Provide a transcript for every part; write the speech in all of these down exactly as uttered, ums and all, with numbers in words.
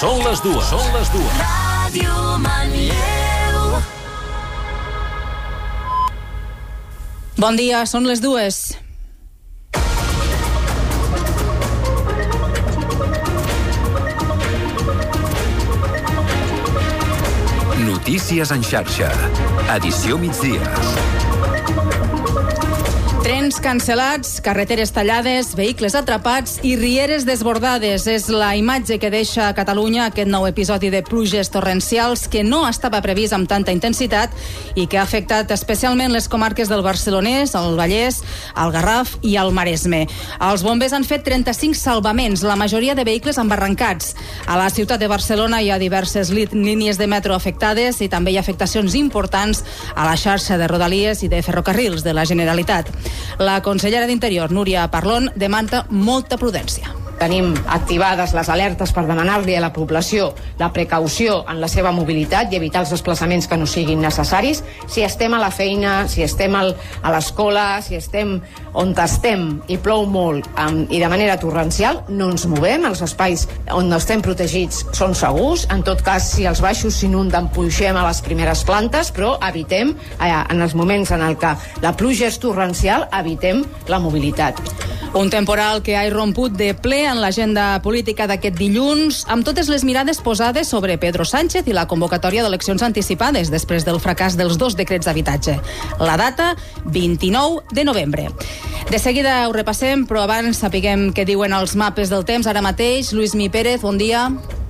Són les dues. Són les dues. Ràdio Manlleu. Bon dia, són les dues. Notícies en xarxa. Edició migdia. Trens cancel·lats, carreteres tallades, vehicles atrapats i rieres desbordades. És la imatge que deixa a Catalunya aquest nou episodi de pluges torrencials que no estava previst amb tanta intensitat i que ha afectat especialment les comarques del Barcelonès, el Vallès, el Garraf i el Maresme. Els bombers han fet trenta-cinc salvaments, la majoria de vehicles embarrancats. A la ciutat de Barcelona hi ha diverses línies de metro afectades i també hi ha afectacions importants a la xarxa de rodalies i de ferrocarrils de la Generalitat. La consellera d'Interior, Núria Parlon, demanda molta prudència. Tenim activades les alertes per demanar-li a la població la precaució en la seva mobilitat i evitar els desplaçaments que no siguin necessaris. Si estem a la feina, si estem al, a l'escola, si estem on estem i plou molt um, i de manera torrencial, no ens movem. Els espais on estem protegits són segurs. En tot cas, si els baixos s'inunden, pugem a les primeres plantes, però evitem, eh, en els moments en el que la pluja és torrencial, evitem la mobilitat. Un temporal que ha irromput de ple en l'agenda política d'aquest dilluns, amb totes les mirades posades sobre Pedro Sánchez i la convocatòria d'eleccions anticipades després del fracàs dels dos decrets d'habitatge. La data, vint-i-nou de novembre. De seguida ho repassem, però abans sapiguem què diuen els mapes del temps. Ara mateix, Lluís Mi Pérez, bon dia.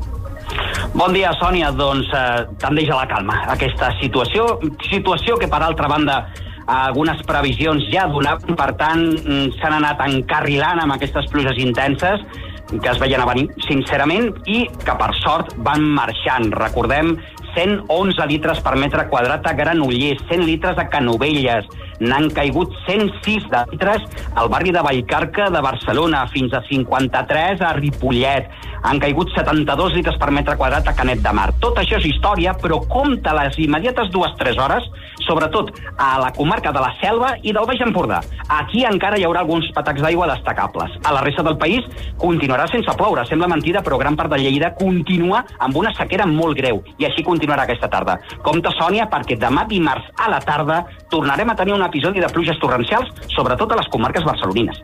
Bon dia, Sònia. Doncs eh, tendeix a la calma aquesta situació, situació que, per altra banda, algunes previsions ja donaven, per tant, s'han anat encarrilant amb aquestes pluges intenses que es veien a venir, sincerament, i que, per sort, van marxant. Recordem, cent onze litres per metre quadrat a Granollers, cent litres a Canovelles, n'han caigut cent sis de litres al barri de Vallcarca de Barcelona, fins a cinquanta-tres a Ripollet, han caigut setanta-dos litres per metre quadrat a Canet de Mar. Tot això és història, però compta les immediates dues o tres hores, sobretot a la comarca de la Selva i del Baix Empordà. Aquí encara hi haurà alguns patacs d'aigua destacables. A la resta del país continuarà sense ploure. Sembla mentida, però gran part de Lleida continua amb una sequera molt greu, i així continuarà aquesta tarda. Compte, Sònia, perquè demà dimarts a la tarda tornarem a tenir un episodi de pluges torrencials, sobretot a les comarques barcelonines.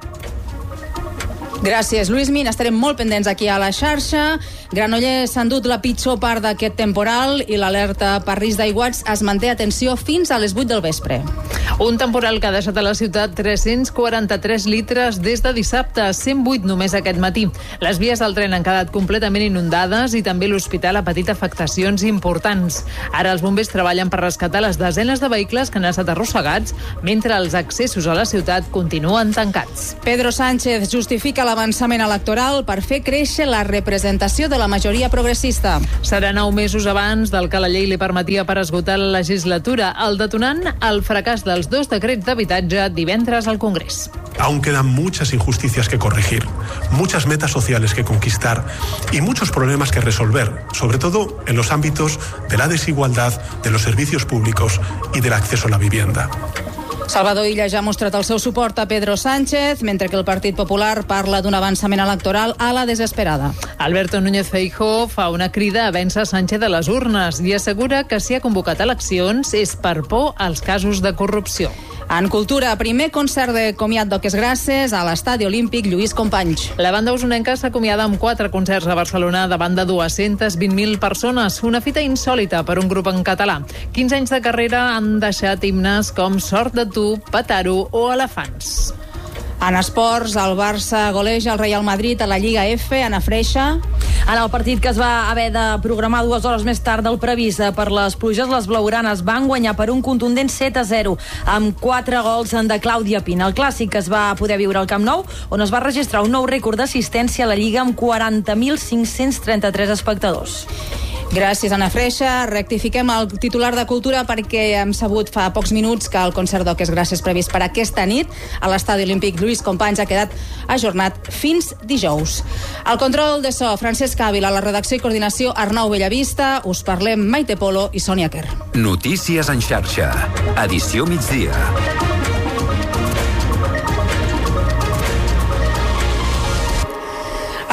Gràcies, Lluís Min. Estarem molt pendents aquí a la xarxa. Granollers s'ha endut la pitjor part d'aquest temporal i l'alerta per risc d'aiguats es manté, atenció, fins a les vuit del vespre. Un temporal que ha deixat a la ciutat tres-cents quaranta-tres litres des de dissabte, cent vuit només aquest matí. Les vies del tren han quedat completament inundades i també l'hospital ha patit afectacions importants. Ara els bombers treballen per rescatar les desenes de vehicles que han estat arrossegats, mentre els accessos a la ciutat continuen tancats. Pedro Sánchez justifica l'avançament electoral per fer créixer la representació de la majoria progressista. Serà nou mesos abans del que la llei li permetia per esgotar la legislatura, el detonant el fracàs dels dos decrets d'habitatge divendres al Congrés. Aún quedan muchas injusticias que corregir, muchas metas sociales que conquistar y muchos problemas que resolver, sobre todo en los ámbitos de la desigualdad, de los servicios públicos y del acceso a la vivienda. Salvador Illa ja ha mostrat el seu suport a Pedro Sánchez, mentre que el Partit Popular parla d'un avançament electoral a la desesperada. Alberto Núñez Feijóo fa una crida a vèncer Sánchez de les urnes i assegura que si ha convocat eleccions és per por als casos de corrupció. En cultura, primer concert de comiat d'Oques Grasses a l'Estadi Olímpic Lluís Companys. La banda usonenca s'acomiada amb quatre concerts a Barcelona davant de dues-centes vint mil persones, una fita insòlita per un grup en català. quinze anys de carrera han deixat himnes com Sort de tu, Petaro o Elefants. En esports, el Barça goleja el Real Madrid a la Lliga F. Ana Freixa. En el partit que es va haver de programar dues hores més tard del previst per les pluges, les blaugranes van guanyar per un contundent set a zero, amb quatre gols de Clàudia Pina. El clàssic es va poder viure al Camp Nou, on es va registrar un nou rècord d'assistència a la Lliga amb quaranta mil cinc-cents trenta-tres espectadors. Gràcies, Ana Freixa. Rectifiquem el titular de Cultura perquè hem sabut fa pocs minuts que el concert d'Oques Grasses previst per aquesta nit a l'Estadi Olímpic Lluís Companys ha quedat ajornat fins dijous. El control de so, Francesc Ávila, la redacció i coordinació, Arnau Bellavista. Us parlem Maite Polo i Sònia Quer. Notícies en xarxa. Edició migdia.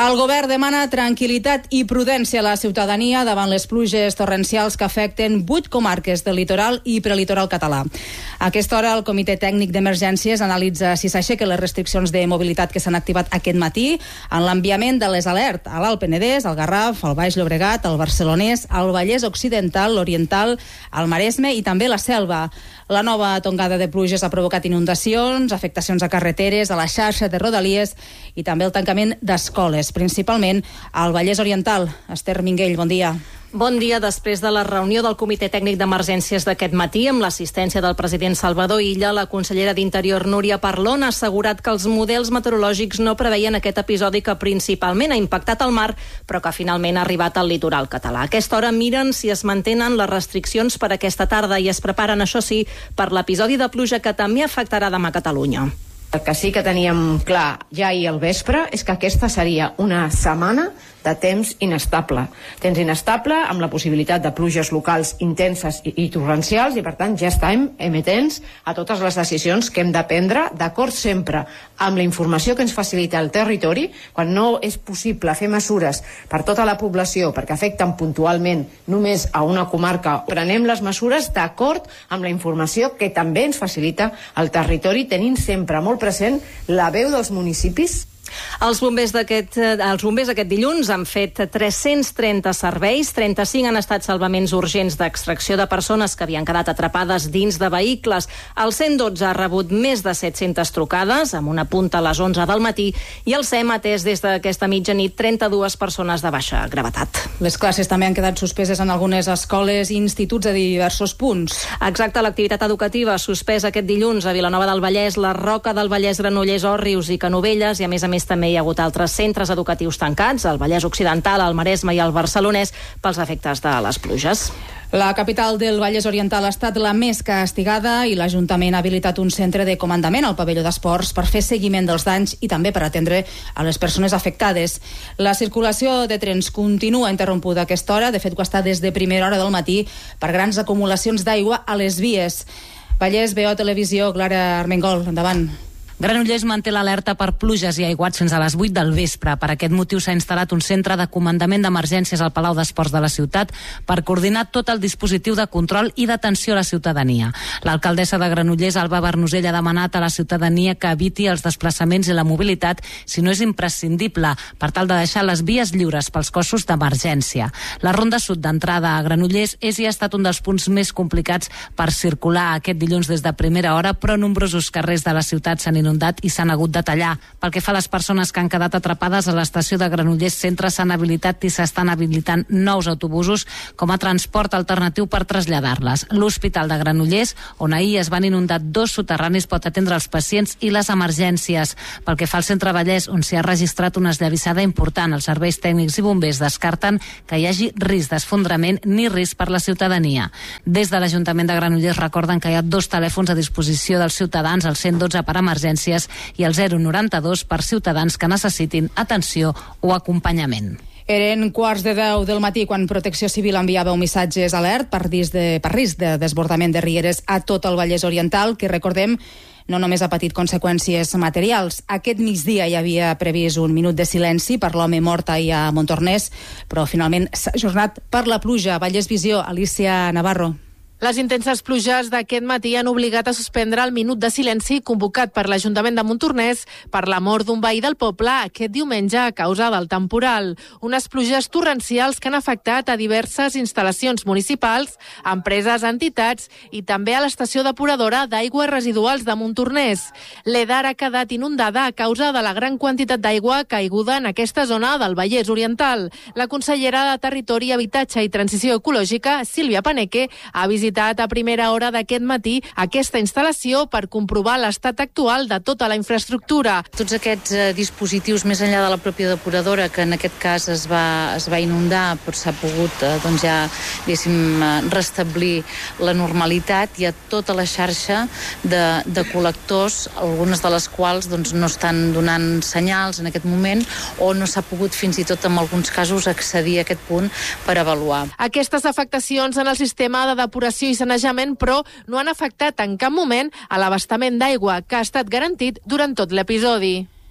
El govern demana tranquil·litat i prudència a la ciutadania davant les pluges torrencials que afecten vuit comarques del litoral i prelitoral català. A aquesta hora, el Comitè Tècnic d'Emergències analitza si s'aixequen les restriccions de mobilitat que s'han activat aquest matí en l'enviament de les alertes a l'Alt Penedès, al Garraf, al Baix Llobregat, al Barcelonès, al Vallès Occidental, l'Oriental, al Maresme i també la Selva. La nova tongada de pluges ha provocat inundacions, afectacions a carreteres, a la xarxa de rodalies i també el tancament d'escoles, principalment al Vallès Oriental. Esther Minguell, bon dia. Bon dia. Després de la reunió del Comitè Tècnic d'Emergències d'aquest matí, amb l'assistència del president Salvador Illa, la consellera d'Interior Núria Parlon ha assegurat que els models meteorològics no preveien aquest episodi que principalment ha impactat el mar, però que finalment ha arribat al litoral català. A aquesta hora miren si es mantenen les restriccions per aquesta tarda i es preparen, això sí, per l'episodi de pluja que també afectarà demà a Catalunya. El que sí que teníem clar ja ahir al vespre és que aquesta seria una setmana de temps inestable. Temps inestable amb la possibilitat de pluges locals intenses i, i torrencials i, per tant, ja estem emetents a totes les decisions que hem de prendre, d'acord sempre amb la informació que ens facilita el territori. Quan no és possible fer mesures per tota la població perquè afecten puntualment només a una comarca, prenem les mesures d'acord amb la informació que també ens facilita el territori, tenint sempre molt present la veu dels municipis. Els bombers d'aquest els bombers aquest dilluns han fet tres-cents trenta serveis, trenta-cinc han estat salvaments urgents d'extracció de persones que havien quedat atrapades dins de vehicles. El cent dotze ha rebut més de set-centes trucades, amb una punta a les onze del matí, i el S E M ha atès des d'aquesta mitjanit trenta-dues persones de baixa gravetat. Les classes també han quedat suspeses en algunes escoles i instituts de diversos punts. Exacte, l'activitat educativa suspesa aquest dilluns a Vilanova del Vallès, la Roca del Vallès, Granollers, Òrrius i Canovelles, i a més a més també hi ha hagut altres centres educatius tancats, al Vallès Occidental, al Maresme i al Barcelonès, pels efectes de les pluges. La capital del Vallès Oriental ha estat la més castigada i l'Ajuntament ha habilitat un centre de comandament al pavelló d'esports per fer seguiment dels danys i també per atendre a les persones afectades. La circulació de trens continua interrompuda a aquesta hora, de fet ho està des de primera hora del matí per grans acumulacions d'aigua a les vies. Vallès, B O Televisió, Clara Armengol, endavant. Granollers manté l'alerta per pluges i aiguats fins a les vuit del vespre. Per aquest motiu s'ha instal·lat un centre de comandament d'emergències al Palau d'Esports de la ciutat per coordinar tot el dispositiu de control i d'atenció a la ciutadania. L'alcaldessa de Granollers, Alba Barnusell, ha demanat a la ciutadania que eviti els desplaçaments i la mobilitat si no és imprescindible, per tal de deixar les vies lliures pels cossos d'emergència. La ronda sud d'entrada a Granollers és i ha estat un dels punts més complicats per circular aquest dilluns des de primera hora, però nombrosos carrers de la ciutat s'han inundat i s'han hagut de tallar. Pel que fa a les persones que han quedat atrapades a l'estació de Granollers Centre, s'han habilitat i s'estan habilitant nous autobusos com a transport alternatiu per traslladar-les. L'Hospital de Granollers, on ahir es van inundar dos soterranis, pot atendre els pacients i les emergències. Pel que fa al Centre Vallès, on s'hi ha registrat una esllavissada important, els serveis tècnics i bombers descarten que hi hagi risc d'esfondrament ni risc per la ciutadania. Des de l'Ajuntament de Granollers recorden que hi ha dos telèfons a disposició dels ciutadans, el cent dotze per emergències i el zero noranta-dos per ciutadans que necessitin atenció o acompanyament. Eren quarts de deu del matí quan Protecció Civil enviava un missatges alert per risc de, per risc de desbordament de rieres a tot el Vallès Oriental, que recordem no només ha patit conseqüències materials. Aquest migdia hi havia previst un minut de silenci per l'home mort ahir a Montornès, però finalment s'ha ajornat per la pluja. Vallès Visió, Alicia Navarro. Les intenses pluges d'aquest matí han obligat a suspendre el minut de silenci convocat per l'Ajuntament de Montornès per la mort d'un veí del poble aquest diumenge a causa del temporal. Unes pluges torrencials que han afectat a diverses instal·lacions municipals, empreses, entitats i també a l'estació depuradora d'aigües residuals de Montornès. L'Edar ha quedat inundada a causa de la gran quantitat d'aigua caiguda en aquesta zona del Vallès Oriental. La consellera de Territori, Habitatge i Transició Ecològica, Sílvia Paneque, ha visitat a primera hora d'aquest matí aquesta instal·lació per comprovar l'estat actual de tota la infraestructura. Tots aquests eh, dispositius, més enllà de la pròpia depuradora, que en aquest cas es va, es va inundar, però s'ha pogut eh, doncs ja, diguéssim, restablir la normalitat. Hi ha tota la xarxa de, de col·lectors, algunes de les quals doncs, no estan donant senyals en aquest moment o no s'ha pogut fins i tot en alguns casos accedir a aquest punt per avaluar. Aquestes afectacions en el sistema de depuració i sanejament, però no han afectat en cap moment a l'abastament d'aigua, que ha estat garantit durant tot l'episodi.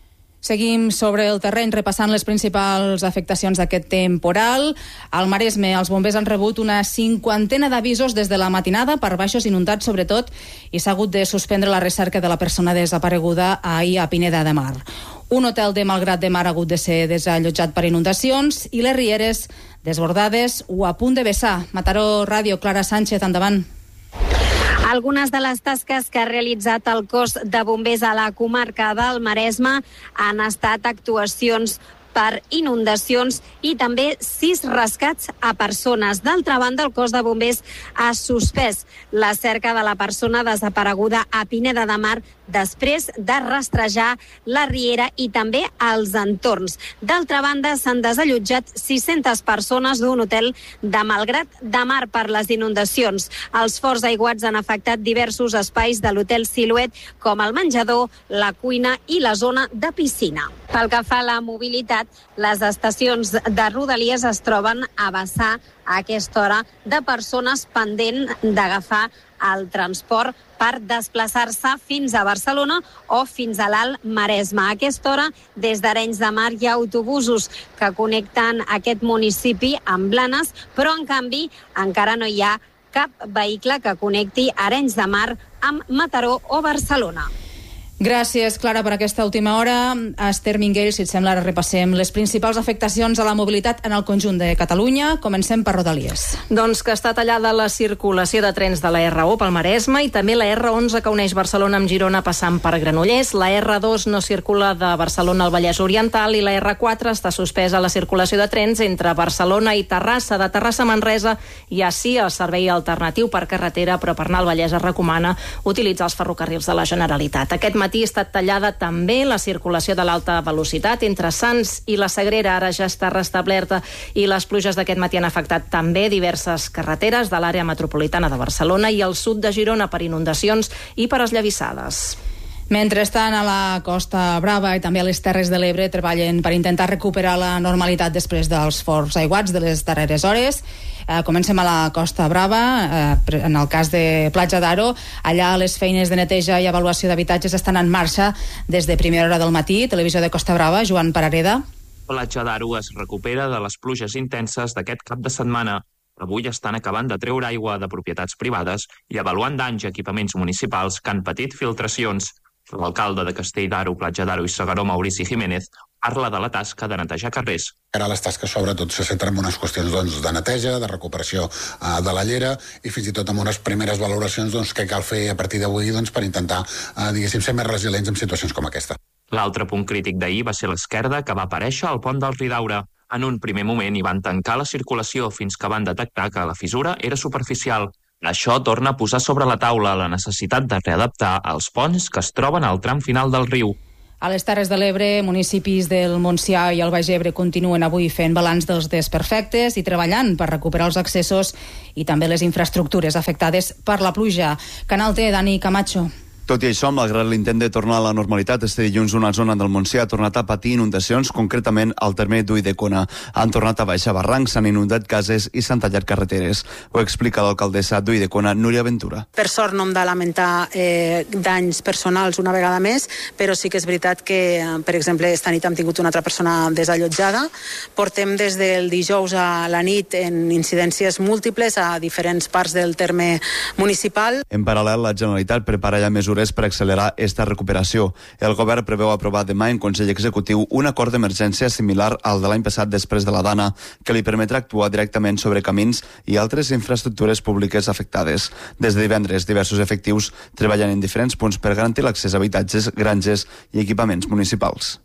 Seguim sobre el terreny repassant les principals afectacions d'aquest temporal. Al Maresme, els bombers han rebut una cinquantena d'avisos des de la matinada per baixos inundats, sobretot, i s'ha hagut de suspendre la recerca de la persona desapareguda ahir a Pineda de Mar. Un hotel de Malgrat de Mar ha hagut de ser desallotjat per inundacions i les rieres desbordades o a punt de vessar. Mataró Ràdio, Clara Sánchez, endavant. Algunes de les tasques que ha realitzat el cos de bombers a la comarca del Maresme han estat actuacions per inundacions i també sis rescats a persones. D'altra banda, el cos de bombers ha suspès la cerca de la persona desapareguda a Pineda de Mar després de rastrejar la riera i també els entorns. D'altra banda, s'han desallotjat sis-centes persones d'un hotel de Malgrat de Mar per les inundacions. Els forts aiguats han afectat diversos espais de l'hotel Siluet, com el menjador, la cuina i la zona de piscina. Pel que fa a la mobilitat, les estacions de Rodalies es troben a vessar a aquesta hora de persones pendent d'agafar el transport per desplaçar-se fins a Barcelona o fins a l'Alt Maresme. A aquesta hora, des d'Arenys de Mar hi ha autobusos que connecten aquest municipi amb Blanes, però en canvi encara no hi ha cap vehicle que connecti Arenys de Mar amb Mataró o Barcelona. Gràcies, Clara, per aquesta última hora. A Esther Minguell, si et sembla, ara repassem les principals afectacions a la mobilitat en el conjunt de Catalunya. Comencem per Rodalies. Doncs que està tallada la circulació de trens de la erre u pel Maresme i també la erre onze que uneix Barcelona amb Girona passant per Granollers. La erre dos no circula de Barcelona al Vallès Oriental i la erre quatre està suspesa la circulació de trens entre Barcelona i Terrassa. De Terrassa a Manresa hi ha sí el servei alternatiu per carretera, però per anar al Vallès es recomana utilitzar els ferrocarrils de la Generalitat. Aquest matí ha estat tallada també la circulació de l'alta velocitat entre Sants i la Sagrera, ara ja està restablerta, i les pluges d'aquest matí han afectat també diverses carreteres de l'àrea metropolitana de Barcelona i el sud de Girona per inundacions i per esllavissades. Mentrestant, a la Costa Brava i també a les Terres de l'Ebre treballen per intentar recuperar la normalitat després dels forts aiguats de les darreres hores. Eh, comencem a la Costa Brava, eh, en el cas de Platja d'Aro. Allà les feines de neteja i avaluació d'habitatges estan en marxa des de primera hora del matí. Televisió de Costa Brava, Joan Parareda. Platja d'Aro es recupera de les pluges intenses d'aquest cap de setmana. Avui estan acabant de treure aigua de propietats privades i avaluant danys a equipaments municipals que han patit filtracions. L'alcalde de Castell d'Aro, Platja d'Aro i Segaró, Maurici Jiménez, parla de la tasca de netejar carrers. Ara les tasques sobretot se centren en unes qüestions doncs, de neteja, de recuperació uh, de la llera i fins i tot amb unes primeres valoracions doncs, que cal fer a partir d'avui doncs, per intentar uh, diguéssim, ser més resilients en situacions com aquesta. L'altre punt crític d'ahir va ser l'esquerda que va aparèixer al pont del Ridaura. En un primer moment hi van tancar la circulació fins que van detectar que la fissura era superficial. Això torna a posar sobre la taula la necessitat de readaptar els ponts que es troben al tram final del riu. A les Terres de l'Ebre, municipis del Montsià i el Baix Ebre continuen avui fent balanç dels desperfectes i treballant per recuperar els accessos i també les infraestructures afectades per la pluja. Canal T, Dani Camacho. Tot i això, malgrat l'intent de tornar a la normalitat, este dilluns una zona del Montsià ha tornat a patir inundacions, concretament al terme d'Ulldecona. Han tornat a baixar barrancs, s'han inundat cases i s'han tallat carreteres. Ho explica l'alcaldessa d'Ulldecona, Núria Ventura. Per sort no hem de lamentar eh, danys personals una vegada més, però sí que és veritat que, per exemple, esta nit hem tingut una altra persona desallotjada. Portem des del dijous a la nit en incidències múltiples a diferents parts del terme municipal. En paral·lel, la Generalitat prepara ja mesures per accelerar esta recuperació. El govern preveu aprovar demà en Consell Executiu un acord d'emergència similar al de l'any passat després de la Dana, que li permetrà actuar directament sobre camins i altres infraestructures públiques afectades. Des de divendres, diversos efectius treballen en diferents punts per garantir l'accés a habitatges, granges i equipaments municipals.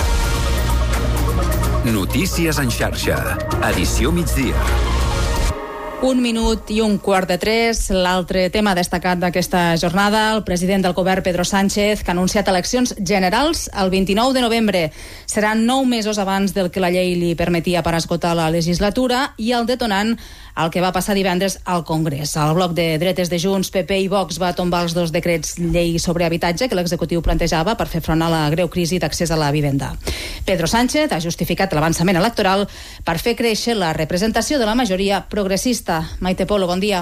Notícies en xarxa. Edició migdia. Un minut i un quart de tres. L'altre tema destacat d'aquesta jornada, el president del govern, Pedro Sánchez, que ha anunciat eleccions generals el vint-i-nou de novembre. Seran nou mesos abans del que la llei li permetia per esgotar la legislatura i el detonant el que va passar divendres al Congrés. El bloc de dretes de Junts, P P i Vox va tombar els dos decrets llei sobre habitatge que l'executiu plantejava per fer front a la greu crisi d'accés a la vivenda. Pedro Sánchez ha justificat l'avançament electoral per fer créixer la representació de la majoria progressista. Maite Polo, bon dia.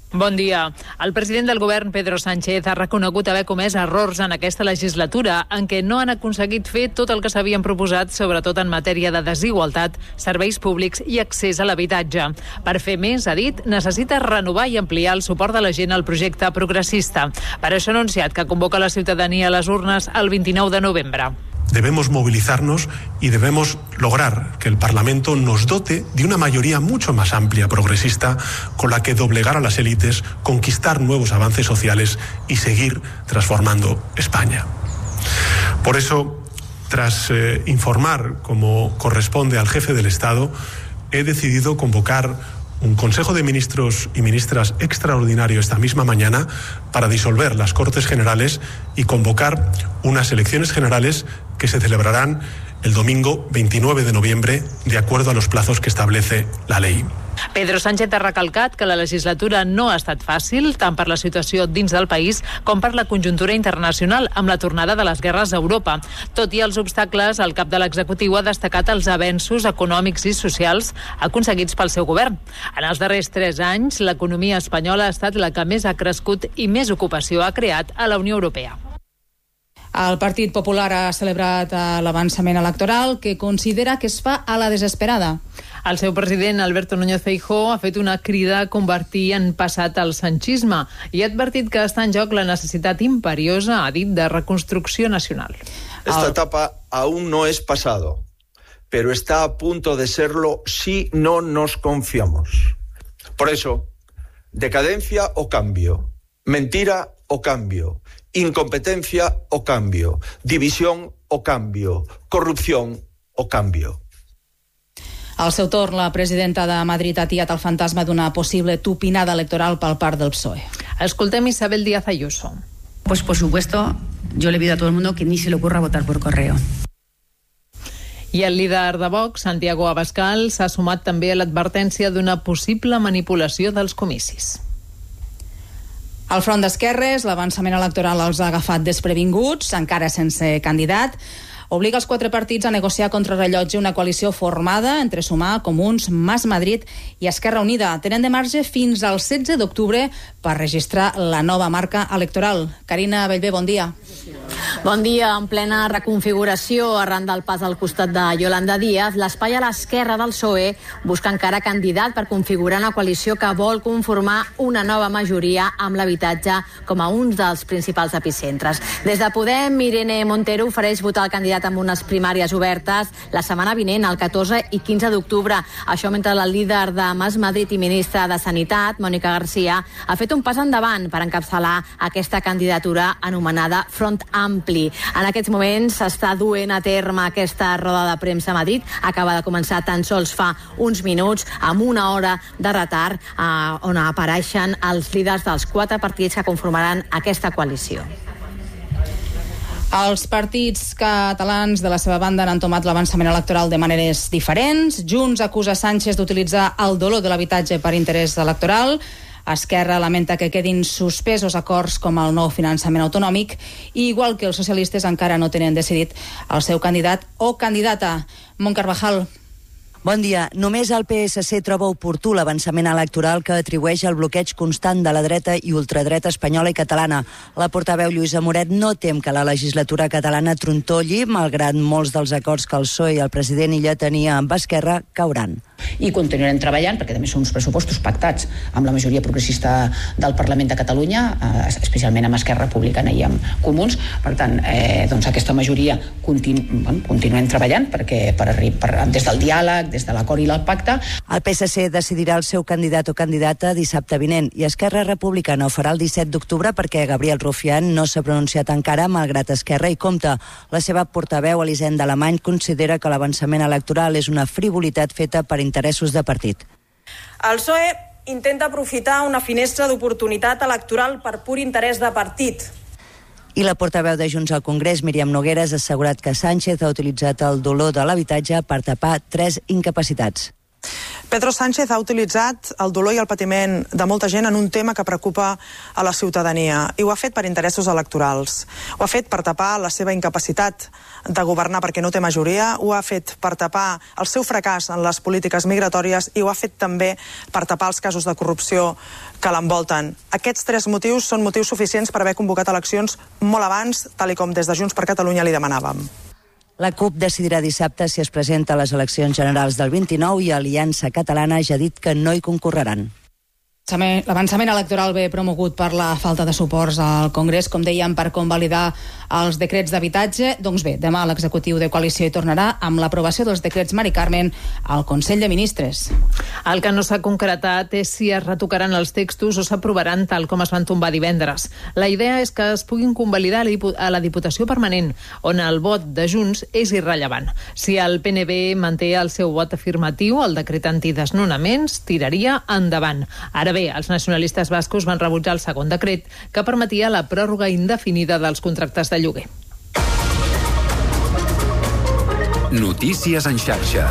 Bon dia. El president del govern, Pedro Sánchez, ha reconegut haver comès errors en aquesta legislatura en què no han aconseguit fer tot el que s'havien proposat, sobretot en matèria de desigualtat, serveis públics i accés a l'habitatge. Per fer més, ha dit, necessita renovar i ampliar el suport de la gent al projecte progressista. Per això ha anunciat que convoca la ciutadania a les urnes el vint-i-nou de novembre. Debemos movilizarnos y debemos lograr que el Parlamento nos dote de una mayoría mucho más amplia, progresista, con la que doblegar a las élites, conquistar nuevos avances sociales y seguir transformando España. Por eso, tras eh, informar, como corresponde al jefe del Estado, he decidido convocar un Consejo de Ministros y Ministras extraordinario esta misma mañana para disolver las Cortes Generales y convocar unas elecciones generales que se celebrarán el domingo veintinueve de noviembre, de acuerdo a los plazos que establece la ley. Pedro Sánchez ha recalcat que la legislatura no ha estat fàcil, tant per la situació dins del país com per la conjuntura internacional, amb la tornada de les guerres a Europa. Tot i els obstacles, el cap de l'executiu ha destacat els avenços econòmics i socials aconseguits pel seu govern. En els darrers tres anys, l'economia espanyola ha estat la que més ha crescut i més ocupació ha creat a la Unió Europea. El Partit Popular ha celebrat l'avançament electoral que considera que es fa a la desesperada. El seu president, Alberto Núñez Feijóo, ha fet una crida a convertir en passat el sanchisme i ha advertit que està en joc la necessitat imperiosa, ha dit, de reconstrucció nacional. Esta etapa aún no es pasado, pero está a punto de serlo si no nos confiamos. Por eso, decadencia o cambio, mentira o cambio, incompetencia o cambio, división o cambio, corrupción o cambio. Al seu torn, la presidenta de Madrid ha tiat el fantasma d'una possible tupinada electoral per part del P S O E. Escoltem Isabel Díaz Ayuso. Pues por supuesto, yo le pido a todo el mundo que ni se le ocurra votar por correo. I el líder de Vox, Santiago Abascal, s'ha sumat també a l'advertència d'una possible manipulació dels comicis. Al front d'esquerres, l'avançament electoral els ha agafat desprevinguts, encara sense candidat. Obliga els quatre partits a negociar contra rellotge una coalició formada entre Sumar, Comuns, Mas Madrid i Esquerra Unida. Tenen de marge fins al setze d'octubre per registrar la nova marca electoral. Carina Bellver, bon dia. Bon dia. En plena reconfiguració arran del pas al costat de Yolanda Díaz, l'espai a l'esquerra del P S O E busca encara candidat per configurar una coalició que vol conformar una nova majoria amb l'habitatge com a un dels principals epicentres. Des de Podem, Irene Montero ofereix votar el candidat amb unes primàries obertes la setmana vinent, el catorze i quinze d'octubre. Això mentre el líder de Mas Madrid i ministra de Sanitat, Mònica García, ha fet un pas endavant per encapçalar aquesta candidatura anomenada Front Ampli. En aquests moments s'està duent a terme aquesta roda de premsa a Madrid. Acaba de començar tan sols fa uns minuts, amb una hora de retard, eh, on apareixen els líders dels quatre partits que conformaran aquesta coalició. Els partits catalans de la seva banda han entomat l'avançament electoral de maneres diferents. Junts acusa Sánchez d'utilitzar el dolor de l'habitatge per interès electoral. Esquerra lamenta que quedin suspesos acords com el nou finançament autonòmic, i igual que els socialistes encara no tenen decidit el seu candidat o candidata. Montcarvajal. Bon dia. Només el P S C troba oportú l'avançament electoral que atribueix el bloqueig constant de la dreta i ultradreta espanyola i catalana. La portaveu Lluïsa Moret no tem que la legislatura catalana trontolli, malgrat molts dels acords que el P S O E i el president Illa tenia amb Esquerra cauran. I continuarem treballant, perquè també són uns pressupostos pactats amb la majoria progressista del Parlament de Catalunya, eh, especialment amb Esquerra Republicana i amb Comuns. Per tant, eh, doncs aquesta majoria continu, bueno, continuem treballant perquè per, per, des del diàleg, des de l'acord i el pacte. El P S C decidirà el seu candidat o candidata dissabte vinent i Esquerra Republicana ho farà el disset d'octubre perquè Gabriel Rufián no s'ha pronunciat encara, malgrat Esquerra hi compta. La seva portaveu, Elisenda Alemany, considera que l'avançament electoral és una frivolitat feta per interessos de partit. El P S O E intenta aprofitar una finestra d'oportunitat electoral per pur interès de partit. I la portaveu de Junts al Congrés, Míriam Nogueras, ha assegurat que Sánchez ha utilitzat el dolor de l'habitatge per tapar tres incapacitats. Pedro Sánchez ha utilitzat el dolor i el patiment de molta gent en un tema que preocupa a la ciutadania i ho ha fet per interessos electorals. Ho ha fet per tapar la seva incapacitat de governar perquè no té majoria, ho ha fet per tapar el seu fracàs en les polítiques migratòries i ho ha fet també per tapar els casos de corrupció que l'envolten. Aquests tres motius són motius suficients per haver convocat eleccions molt abans, tal i com des de Junts per Catalunya li demanàvem. La CUP decidirà dissabte si es presenta a les eleccions generals del vint-i-nou i Aliança Catalana ja ha dit que no hi concorreran. L'avançament electoral ve promogut per la falta de suports al Congrés, com dèiem, per convalidar els decrets d'habitatge. Doncs bé, demà l'executiu de coalició hi tornarà amb l'aprovació dels decrets Mari Carmen al Consell de Ministres. El que no s'ha concretat és si es retocaran els textos o s'aprovaran tal com es van tombar divendres. La idea és que es puguin convalidar a la Diputació Permanent, on el vot de Junts és irrellevant. Si el P N B manté el seu vot afirmatiu, el decret antidesnonaments tiraria endavant. Ara bé, els nacionalistes bascos van rebutjar el segon decret que permetia la pròrroga indefinida dels contractes de lloguer. Notícies en xarxa.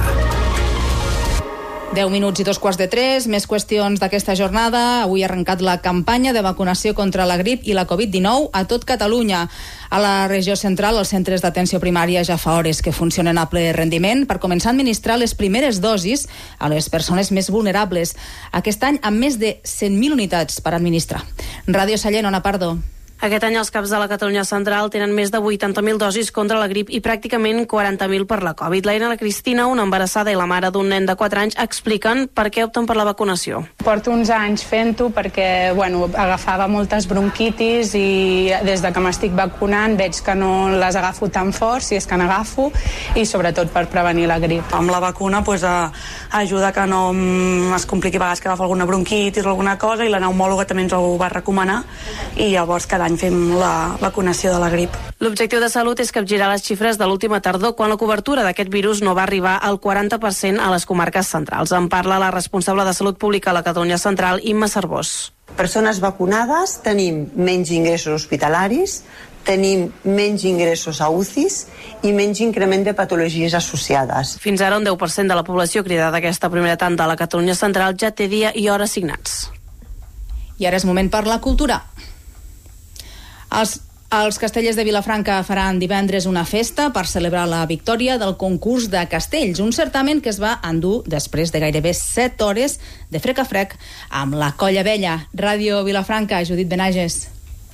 deu minuts i dos quarts de tres, més qüestions d'aquesta jornada. Avui ha arrencat la campanya de vacunació contra la grip i la covid dinou a tot Catalunya. A la regió central, els centres d'atenció primària ja fa hores que funcionen a ple rendiment per començar a administrar les primeres dosis a les persones més vulnerables. Aquest any amb més de cent mil unitats per administrar. Ràdio Sallent, Ona Pardo. Aquest any els caps de la Catalunya Central tenen més de vuitanta mil dosis contra la grip i pràcticament quaranta mil per la Covid. L'Aina i la Cristina, una embarassada i la mare d'un nen de quatre anys, expliquen per què opten per la vacunació. Porto uns anys fent-ho perquè bueno, agafava moltes bronquitis i des de que m'estic vacunant veig que no les agafo tan fort, si és que n'agafo, i sobretot per prevenir la grip. Amb la vacuna pues, a, ajuda que no es compliqui a vegades que agafo alguna bronquitis o alguna cosa, i la pneumòloga també ens ho va recomanar, i llavors cada any fem la vacunació de la grip. L'objectiu de Salut és capgirar les xifres de l'última tardor, quan la cobertura d'aquest virus no va arribar al quaranta per cent a les comarques centrals. En parla la responsable de Salut Pública a la Catalunya Central, Imma Cervós. Persones vacunades tenim menys ingressos hospitalaris, tenim menys ingressos a U C Is i menys increment de patologies associades. Fins ara un deu per cent de la població cridada d'aquesta primera tanda a la Catalunya Central ja té dia i hora assignats. I ara és moment per la cultura. Els, els castellers de Vilafranca faran divendres una festa per celebrar la victòria del concurs de castells, un certamen que es va endur després de gairebé set hores de frec a frec amb la Colla Vella. Ràdio Vilafranca, Judit Benages.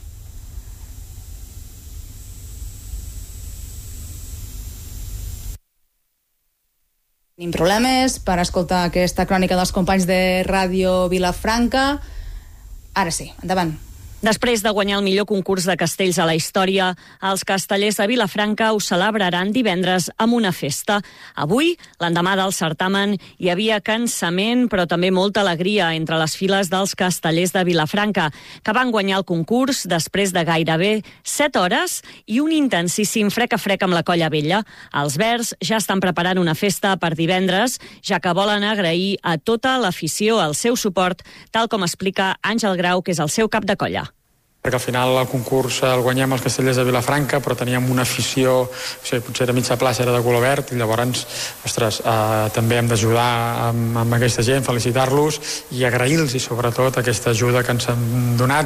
Tenim problemes per escoltar aquesta crònica dels companys de Ràdio Vilafranca. Ara sí, endavant. Després de guanyar el millor concurs de castells a la història, els castellers de Vilafranca ho celebraran divendres amb una festa. Avui, l'endemà del certamen, hi havia cansament, però també molta alegria entre les files dels castellers de Vilafranca, que van guanyar el concurs després de gairebé set hores i un intensíssim frec a frec amb la Colla Vella. Els verds ja estan preparant una festa per divendres, ja que volen agrair a tota l'afició el seu suport, tal com explica Àngel Grau, que és el seu cap de colla. Perquè al final el concurs el guanyem els castellers de Vilafranca, però teníem una afició, o sigui, potser era mitja plaça, era de color verd, i llavors, ostres, eh, també hem d'ajudar amb, amb aquesta gent, felicitar-los i agrair-los, i sobretot aquesta ajuda que ens han donat.